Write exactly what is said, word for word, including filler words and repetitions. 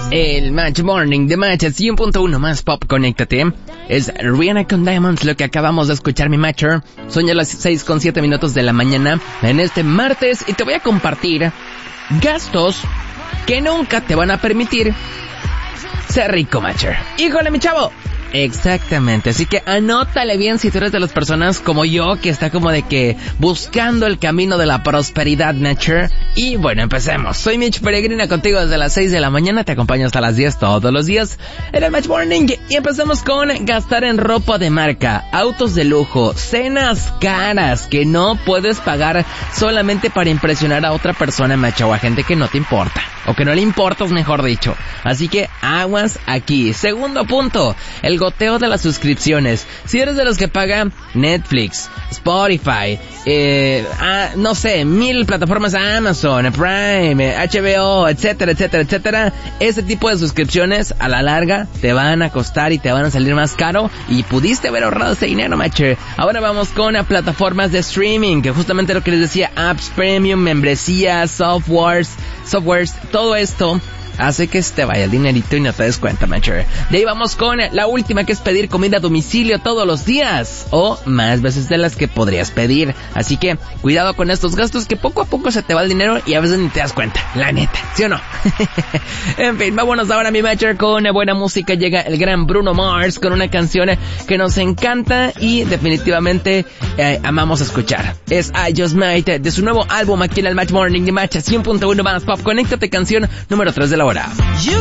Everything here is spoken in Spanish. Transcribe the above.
El Match Morning de Match cien punto uno más Pop, conéctate. Es Rihanna con Diamonds lo que acabamos de escuchar, mi Matcher. Son ya las seis con siete minutos de la mañana en este martes y te voy a compartir gastos que nunca te van a permitir ser rico, Matcher. ¡Híjole, mi chavo! Exactamente, así que anótale bien si tú eres de las personas como yo que está como de que buscando el camino de la prosperidad, Nature. Y bueno, empecemos. Soy Mitch Peregrina contigo desde las seis de la mañana, te acompaño hasta las diez todos los días en el Match Morning. Y empezamos con gastar en ropa de marca, autos de lujo, cenas caras que no puedes pagar solamente para impresionar a otra persona, macho, o a gente que no te importa, o que no le importas, mejor dicho. Así que aguas aquí. Segundo punto, el goteo de las suscripciones. Si eres de los que pagan Netflix, Spotify, eh, ah, no sé, mil plataformas, Amazon, Prime, H B O, etcétera, etcétera, etcétera, ese tipo de suscripciones a la larga te van a costar y te van a salir más caro y pudiste haber ahorrado ese dinero, macho. Ahora vamos con a plataformas de streaming, que justamente lo que les decía, apps premium, membresías, softwares, softwares, todo esto hace que se te vaya el dinerito y no te des cuenta, macho. De ahí vamos con la última, que es pedir comida a domicilio todos los días, o más veces de las que podrías pedir. Así que cuidado con estos gastos, que poco a poco se te va el dinero y a veces ni te das cuenta, la neta, ¿sí o no? En fin, vámonos ahora, mi macho, con buena música. Llega el gran Bruno Mars con una canción que nos encanta y definitivamente eh, amamos escuchar. Es I Just Might, de su nuevo álbum aquí en el Match Morning de Match cien punto uno más Pop. Conéctate, canción número tres de la hora.